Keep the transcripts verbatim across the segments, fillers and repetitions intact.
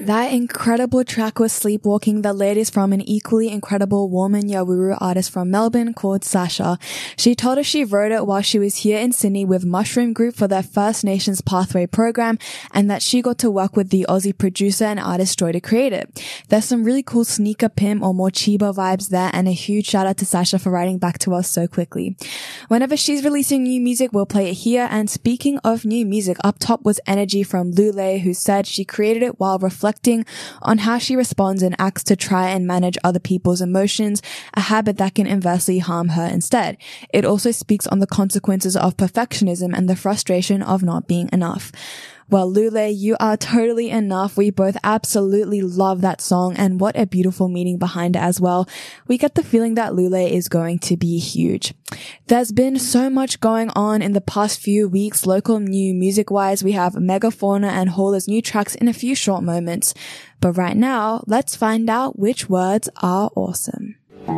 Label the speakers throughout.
Speaker 1: That incredible track was Sleepwalking, the latest from an equally incredible woman Yawuru artist from Melbourne called Sasha. She told us she wrote it while she was here in Sydney with Mushroom Group for their First Nations Pathway program, and that she got to work with the Aussie producer and artist Joy to create it. There's some really cool sneaker pimp or more Chiba vibes there, and a huge shout out to Sasha for writing back to us so quickly. Whenever she's releasing new music, we'll play it here. And speaking of new music, up top was Energy from Lule, who said she created it while reflecting on how she responds and acts to try and manage other people's emotions, a habit that can inversely harm her instead. It also speaks on the consequences of perfectionism and the frustration of not being enough. Well, Lule, you are totally enough. We both absolutely love that song, and what a beautiful meaning behind it as well. We get the feeling that Lule is going to be huge. There's been so much going on in the past few weeks, local new music-wise. We have Megafauna and Hola's new tracks in a few short moments. But right now, let's find out which words are awesome.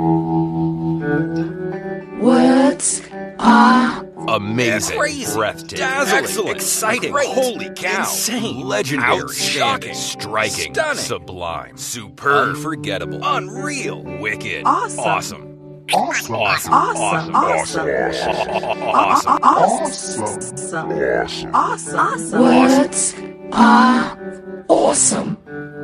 Speaker 2: Words are
Speaker 3: amazing,
Speaker 4: crazy,
Speaker 3: breathtaking,
Speaker 4: dazzling,
Speaker 3: excellent,
Speaker 4: exciting,
Speaker 3: great,
Speaker 4: holy cow,
Speaker 3: insane,
Speaker 4: legendary,
Speaker 3: outstanding,
Speaker 4: shocking,
Speaker 3: striking,
Speaker 4: stunning,
Speaker 3: sublime, superb,
Speaker 4: unforgettable,
Speaker 3: unreal, wicked,
Speaker 2: awesome,
Speaker 3: awesome.
Speaker 2: Awesome.
Speaker 3: Awesome.
Speaker 2: Awesome.
Speaker 3: Awesome.
Speaker 2: Awesome.
Speaker 3: Awesome.
Speaker 2: Awesome. Awesome. Words are awesome.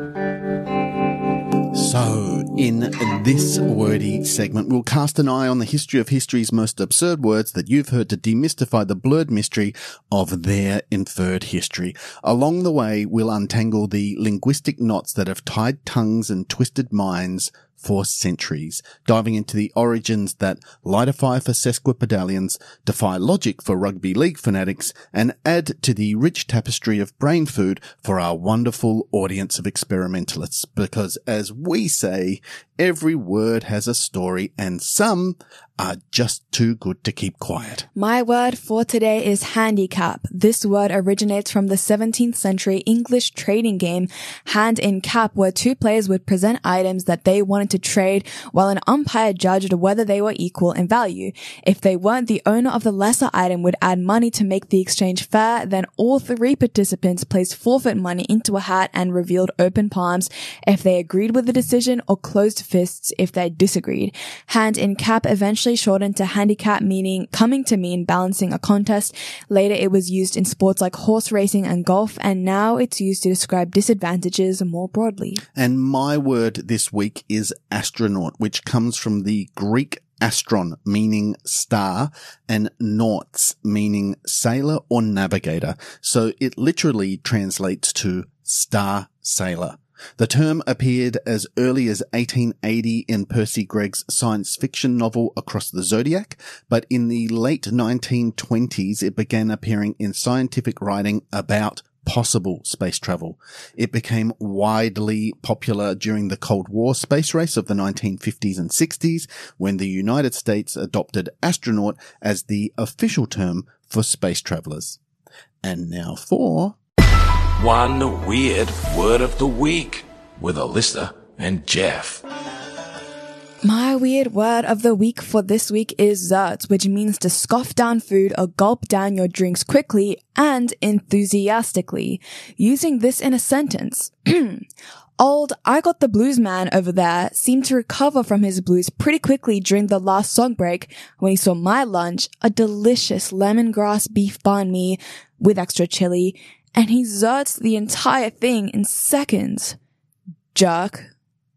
Speaker 5: So, in this wordy segment, we'll cast an eye on the history of history's most absurd words that you've heard to demystify the blurred mystery of their inferred history. Along the way, we'll untangle the linguistic knots that have tied tongues and twisted minds for centuries, diving into the origins that light a fire for sesquipedalians, defy logic for rugby league fanatics, and add to the rich tapestry of brain food for our wonderful audience of experimentalists. Because, as we say, every word has a story, and some are just too good to keep quiet.
Speaker 1: My word for today is handicap. This word originates from the seventeenth century English trading game Hand in Cap, where two players would present items that they wanted to trade while an umpire judged whether they were equal in value. If they weren't, the owner of the lesser item would add money to make the exchange fair. Then all three participants placed forfeit money into a hat and revealed open palms if they agreed with the decision, or closed fists if they disagreed. Hand in Cap eventually shortened to handicap, meaning coming to mean balancing a contest. Later it was used in sports like horse racing and golf, and now it's used to describe disadvantages more broadly.
Speaker 5: And my word this week is astronaut, which comes from the Greek astron, meaning star, and nauts, meaning sailor or navigator. So it literally translates to star sailor. The term appeared as early as eighteen eighty in Percy Gregg's science fiction novel Across the Zodiac, but in the late nineteen twenties it began appearing in scientific writing about possible space travel. It became widely popular during the Cold War space race of the nineteen fifties and sixties, when the United States adopted astronaut as the official term for space travelers. And now for
Speaker 6: One Weird Word of the Week with Alyssa and Jeff.
Speaker 1: My weird word of the week for this week is zerts, which means to scoff down food or gulp down your drinks quickly and enthusiastically. Using this in a sentence. Old I Got the Blues man over there seemed to recover from his blues pretty quickly during the last song break when he saw my lunch, a delicious lemongrass beef banh mi with extra chili, and he zerts the entire thing in seconds. Jerk.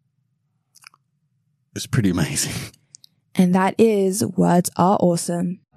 Speaker 5: It's pretty amazing.
Speaker 1: And that is Words Are Awesome.